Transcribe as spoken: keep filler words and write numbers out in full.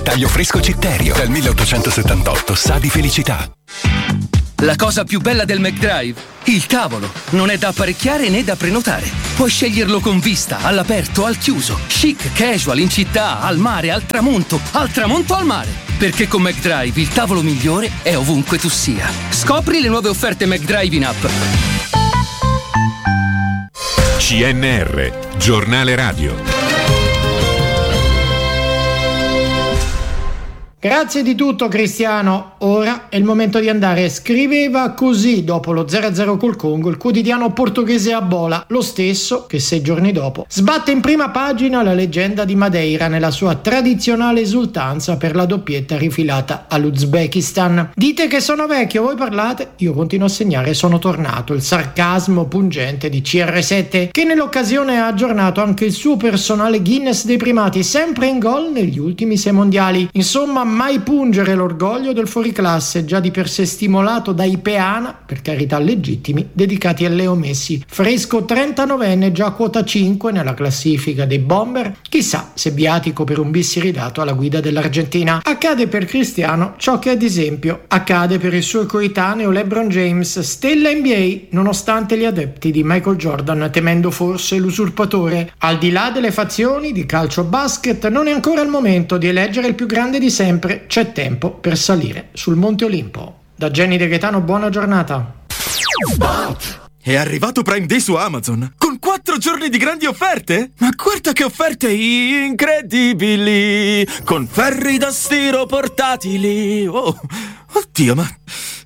Taglio fresco Citterio. Dal milleottocentosettantotto sa di felicità. La cosa più bella del McDrive? Il tavolo. Non è da apparecchiare né da prenotare. Puoi sceglierlo con vista, all'aperto, al chiuso. Chic, casual, in città, al mare, al tramonto, al tramonto al mare. Perché con McDrive il tavolo migliore è ovunque tu sia. Scopri le nuove offerte McDrive in app. C N R, giornale radio. Grazie di tutto Cristiano, ora è il momento di andare. Scriveva così dopo lo zero a zero col Congo il quotidiano portoghese Abola, lo stesso che sei giorni dopo sbatte in prima pagina la leggenda di Madeira nella sua tradizionale esultanza per la doppietta rifilata all'Uzbekistan. Dite che sono vecchio, voi parlate, io continuo a segnare sono tornato, il sarcasmo pungente di C R sette che nell'occasione ha aggiornato anche il suo personale Guinness dei primati, sempre in gol negli ultimi sei mondiali. Insomma, mai pungere l'orgoglio del fuoriclasse, già di per sé stimolato dai peana, per carità legittimi, dedicati a Leo Messi. Fresco trentanovenne, già quota cinque nella classifica dei bomber, chissà se viatico per un bis ridato alla guida dell'Argentina. Accade per Cristiano ciò che ad esempio accade per il suo coetaneo LeBron James, stella N B A, nonostante gli adepti di Michael Jordan temendo forse l'usurpatore. Al di là delle fazioni di calcio basket, non è ancora il momento di eleggere il più grande di sempre. C'è tempo per salire sul Monte Olimpo. Da Jenny De Gaetano, buona giornata. È arrivato Prime Day su Amazon con quattro giorni di grandi offerte? Ma guarda che offerte incredibili! Con ferri da stiro portatili! Oh, oddio, ma